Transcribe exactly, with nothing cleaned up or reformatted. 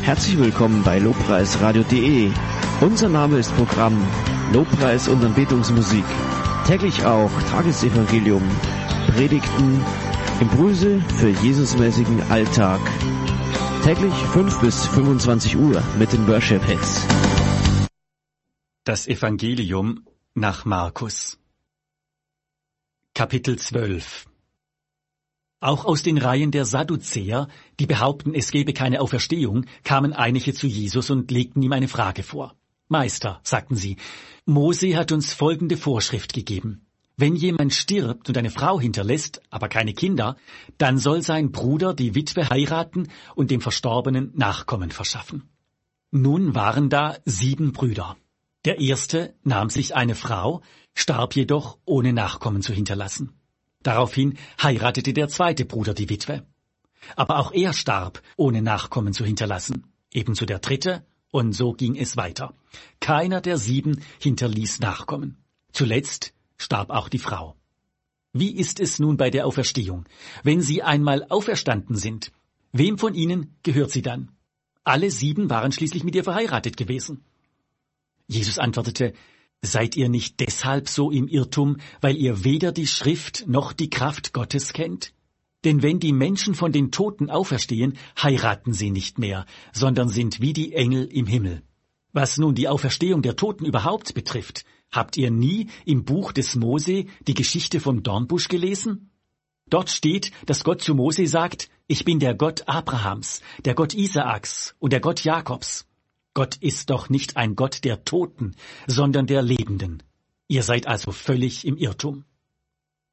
Herzlich willkommen bei Lobpreisradio punkt de. Unser Name ist Programm Lobpreis und Anbetungsmusik. Täglich auch Tagesevangelium, Predigten, Impulse für Jesusmäßigen Alltag. Täglich fünf bis fünfundzwanzig Uhr mit den Worship Hits. Das Evangelium nach Markus. Kapitel zwölf. Auch aus den Reihen der Sadduzäer, die behaupten, es gebe keine Auferstehung, kamen einige zu Jesus und legten ihm eine Frage vor. Meister, sagten sie, Mose hat uns folgende Vorschrift gegeben. Wenn jemand stirbt und eine Frau hinterlässt, aber keine Kinder, dann soll sein Bruder die Witwe heiraten und dem Verstorbenen Nachkommen verschaffen. Nun waren da sieben Brüder. Der erste nahm sich eine Frau, starb jedoch, ohne Nachkommen zu hinterlassen. Daraufhin heiratete der zweite Bruder die Witwe. Aber auch er starb, ohne Nachkommen zu hinterlassen. Ebenso der dritte, und so ging es weiter. Keiner der sieben hinterließ Nachkommen. Zuletzt starb auch die Frau. Wie ist es nun bei der Auferstehung? Wenn sie einmal auferstanden sind, wem von ihnen gehört sie dann? Alle sieben waren schließlich mit ihr verheiratet gewesen. Jesus antwortete, seid ihr nicht deshalb so im Irrtum, weil ihr weder die Schrift noch die Kraft Gottes kennt? Denn wenn die Menschen von den Toten auferstehen, heiraten sie nicht mehr, sondern sind wie die Engel im Himmel. Was nun die Auferstehung der Toten überhaupt betrifft, habt ihr nie im Buch des Mose die Geschichte vom Dornbusch gelesen? Dort steht, dass Gott zu Mose sagt, ich bin der Gott Abrahams, der Gott Isaaks und der Gott Jakobs. Gott ist doch nicht ein Gott der Toten, sondern der Lebenden. Ihr seid also völlig im Irrtum.